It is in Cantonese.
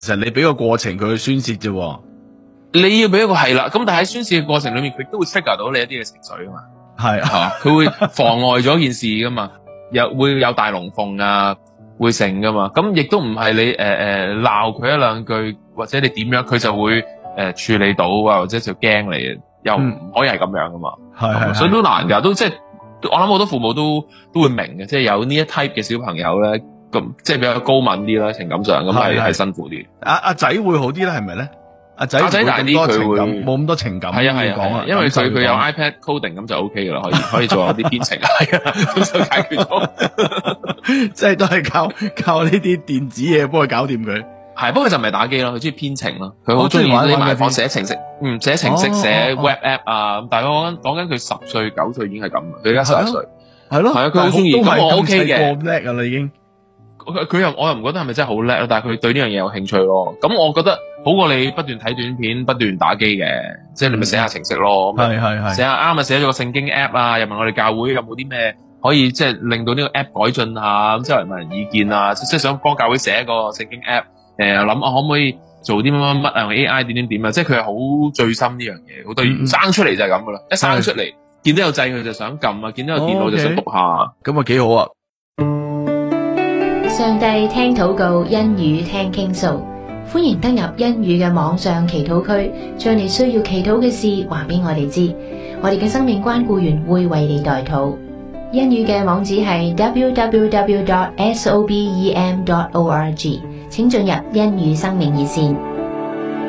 其實你俾個過程佢去宣泄啫。 你要俾一個係啦，咁但係喺宣泄嘅過程裏面，佢都會 trigger 到你一啲嘅情緒噶嘛。 係啊，佢會妨礙咗件事噶嘛，會有大龍鳳啊，會成噶嘛。咁亦都唔係你鬧佢一兩句，或者你點樣，佢就會處理到啊，或者就驚你，又唔可以係咁樣噶嘛。 係， 所以都難㗎，都即係我諗好多父母都會明嘅，即係有呢一 type 嘅小朋友咧，咁即係比較高敏啲啦，情感上咁係辛苦啲。 阿仔會好啲咧，係咪咧？阿仔大啲，佢會冇咁多情感。 係啊，因為佢有 iPad coding 咁就 OK 噶啦，可以做下啲編程，係啊，咁就解決咗。 即係都係靠呢啲電子嘢幫佢搞掂佢。 係，不過就唔係打機咯，佢中意編程咯，佢好中意匿埋房寫程式，寫程式寫 web app 啊。但係我講緊佢10歲9歲已經係咁啦，佢而家11歲。係咯，係啊，佢好中意，咁我 OK 嘅。 咁叻噶啦已經。 我又唔覺得係咪真係好叻咯，但係佢對呢樣嘢有興趣咯。咁我覺得好過你不斷睇短片、不斷打機嘅，即係你咪寫下程式咯。 係。 寫下啱啊，寫咗個聖經 app 啊，又問我哋教會有冇啲咩可以即係令到呢個 app 改進下，咁之後問人意見啊，即係想幫教會寫一個聖經 app，諗可唔可以做啲乜啊？用 AI 點啊？即係佢係好醉心呢樣嘢，好多生出嚟就係咁噶啦，一生出嚟見到有掣佢就想撳啊，見到有電腦就想讀下， 咁啊幾好啊！ 上帝聽禱告，恩語聽傾訴，歡迎登入恩語嘅網上祈禱區，將你需要祈禱嘅事話俾我哋知，我哋嘅生命關顧員會為你代禱。恩語嘅網址係 www.sobem.org， 請進入恩語生命熱線